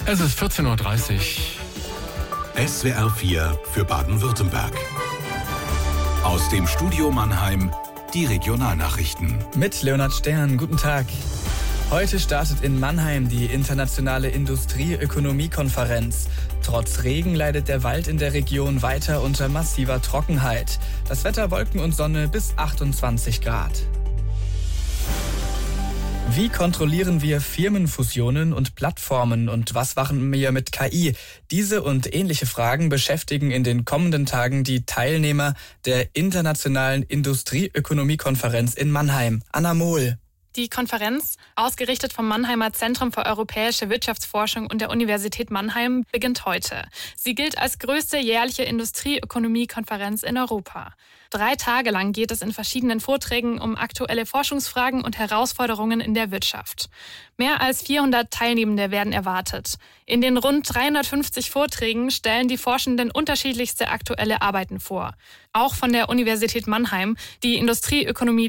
Es ist 14.30 Uhr. SWR 4 für Baden-Württemberg. Aus dem Studio Mannheim die Regionalnachrichten. Mit Leonhard Stern, guten Tag. Heute startet in Mannheim die internationale Industrie-Ökonomie-Konferenz. Trotz Regen leidet der Wald in der Region weiter unter massiver Trockenheit. Das Wetter Wolken und Sonne bis 28 Grad. Wie kontrollieren wir Firmenfusionen und Plattformen und was machen wir mit KI? Diese und ähnliche Fragen beschäftigen in den kommenden Tagen die Teilnehmer der Internationalen Industrie-Ökonomie-Konferenz in Mannheim. Anna Mohl. Die Konferenz, ausgerichtet vom Mannheimer Zentrum für europäische Wirtschaftsforschung und der Universität Mannheim, beginnt heute. Sie gilt als größte jährliche Industrie-Ökonomie-Konferenz in Europa. 3 Tage lang geht es in verschiedenen Vorträgen um aktuelle Forschungsfragen und Herausforderungen in der Wirtschaft. Mehr als 400 Teilnehmende werden erwartet. In den rund 350 Vorträgen stellen die Forschenden unterschiedlichste aktuelle Arbeiten vor. Auch von der Universität Mannheim, die Industrieökonomie